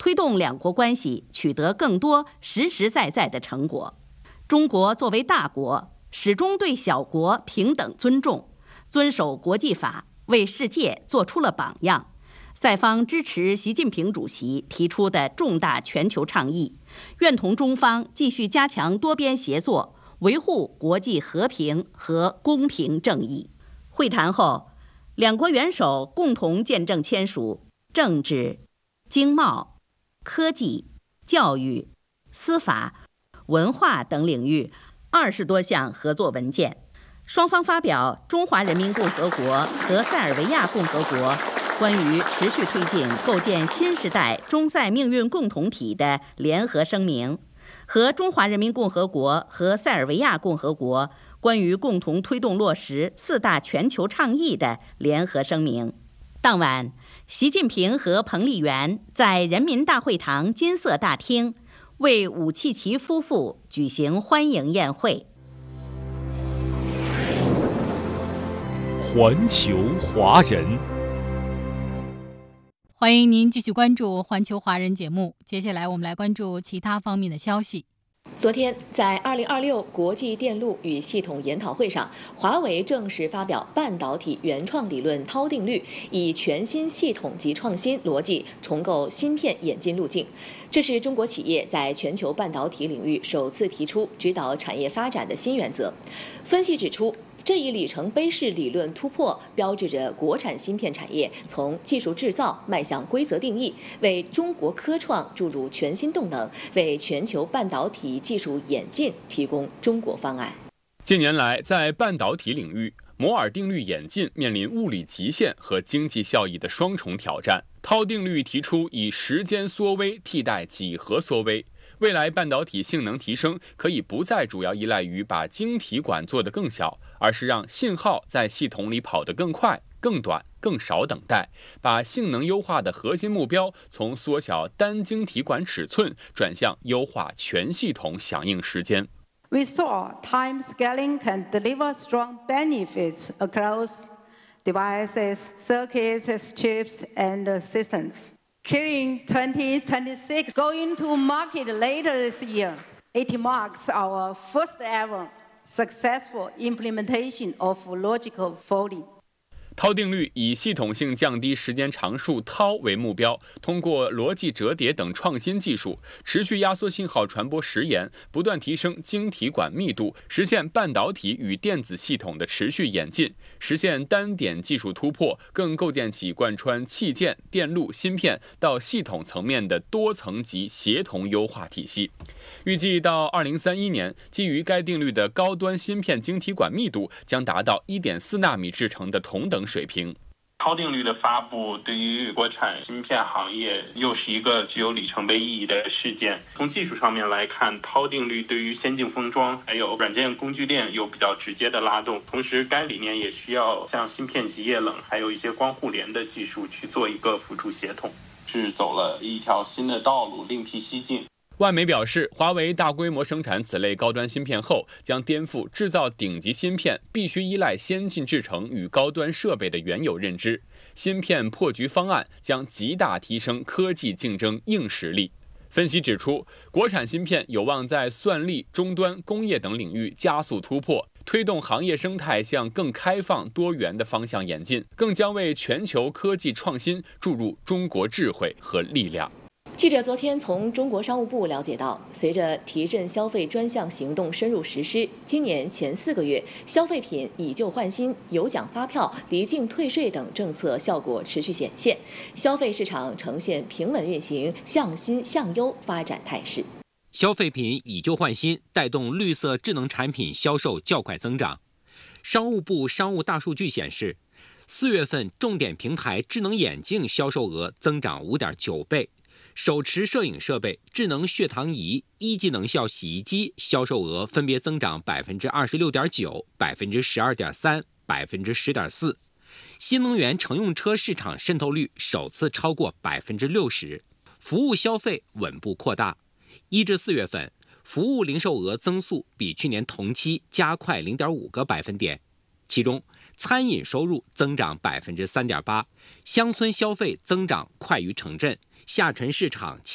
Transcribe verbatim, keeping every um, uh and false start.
推动两国关系取得更多实实在在的成果。中国作为大国，始终对小国平等尊重，遵守国际法，为世界做出了榜样。赛方支持习近平主席提出的重大全球倡议，愿同中方继续加强多边协作，维护国际和平和公平正义。会谈后，两国元首共同见证签署政治、经贸、科技、教育、司法、文化等领域二十多项合作文件。双方发表《中华人民共和国和塞尔维亚共和国关于持续推进构建新时代中塞命运共同体的联合声明》和《中华人民共和国和塞尔维亚共和国关于共同推动落实四大全球倡议的联合声明》。当晚，习近平和彭丽媛在人民大会堂金色大厅为武契奇夫妇举行欢迎宴会。 环球华人， 欢迎您继续关注环球华人节目。接下来我们来关注其他方面的消息。 昨天，在二零二六国际电路与系统研讨会上，华为正式发表半导体原创理论涛定律，以全新系统及创新逻辑重构芯片演进路径。这是中国企业在全球半导体领域首次提出指导产业发展的新原则。分析指出，这一里程碑式理论突破，标志着国产芯片产业从技术制造迈向规则定义，为中国科创注入全新动能，为全球半导体技术演进提供中国方案。 近年来，在半导体领域，摩尔定律演进面临物理极限和经济效益的双重挑战。涛定律提出以时间缩微替代几何缩微。未来半导体性能提升可以不再主要依赖于把晶体管做得更小，而是让信号在系统里跑得更快、更短、更少等待，把性能优化的核心目标从缩小单晶体管尺寸转向优化全系统响应时间。 We saw time scaling can deliver strong benefits across devices, circuits, chips, and systems. Kirin twenty twenty-six going to market later this year. It marks our first ever successful implementation of logical folding. 涛定律以系统性降低时间常数涛为目标，通过逻辑折叠等创新技术，持续压缩信号传播时延，不断提升晶体管密度，实现半导体与电子系统的持续演进，实现单点技术突破，更构建起贯穿器件、电路、芯片到系统层面的多层级协同优化体系。预计到二零三一年，基于该定律的高端芯片晶体管密度将达到 一点四纳米制程的同等水平。 涛定律的发布对于国产芯片行业又是一个具有里程碑意义的事件。从技术上面来看，涛定律对于先进封装还有软件工具链有比较直接的拉动，同时该理念也需要像芯片极液冷还有一些光互联的技术去做一个辅助协同，是走了一条新的道路，另辟蹊径。 外媒表示，华为大规模生产此类高端芯片后，将颠覆制造顶级芯片必须依赖先进制程与高端设备的原有认知。芯片破局方案将极大提升科技竞争硬实力。分析指出，国产芯片有望在算力、终端、工业等领域加速突破，推动行业生态向更开放多元的方向演进，更将为全球科技创新注入中国智慧和力量。 记者昨天从中国商务部了解到，随着提振消费专项行动深入实施，今年前四个月，消费品以旧换新、有奖发票、离境退税等政策效果持续显现，消费市场呈现平稳运行、向新向优发展态势。 消费品以旧换新，带动绿色智能产品销售较快增长。商务部商务大数据显示，四月份重点平台智能眼镜销售额增长 五点九倍。手持摄影设备、智能血糖仪、一级能效洗衣机销售额分别增长 百分之二十六点九、百分之十二点三、百分之十点四。新能源乘用车市场渗透率首次超过 百分之六十。服务消费稳步扩大，一至四月份，服务零售额增速比去年同期加快 零点五个百分点。其中，餐饮收入增长 百分之三点八， 乡村消费增长快于城镇。下沉市场